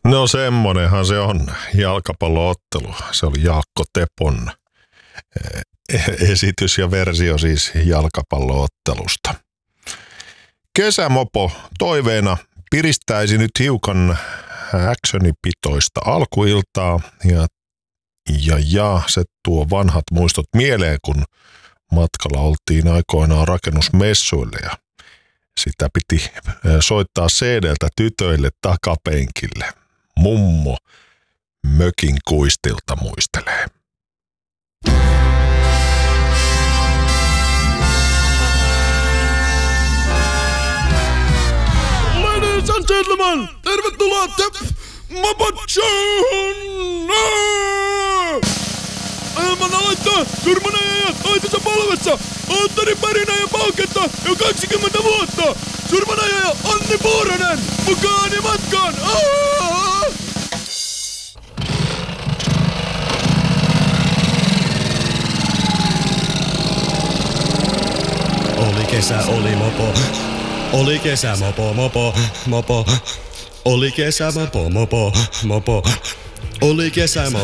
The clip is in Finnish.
No semmonenhan se on jalkapalloottelu. Se oli Jaakko Tepon esitys ja versio siis jalkapalloottelusta. Kesämopo toiveena piristäisi nyt hiukan actionipitoista alkuiltaa ja se tuo vanhat muistot mieleen, kun matkalla oltiin aikoinaan rakennusmessuille ja sitä piti soittaa CD:ltä tytöille takapenkille. Mummo mökin kuistilta muistelee. Ladies and gentlemen, tervetuloa Mopo Showhun! Ilman aloittaa surmanaajat toisensa polvessa. Antteri Pärinä ja Pauketta jo 20 vuotta. Surmanaaja Anni Puuranen mukaani matkaan. Oli kesä, oli mopo. Oli kesä, mopo. Oli kesä, mopo. Oli kesä,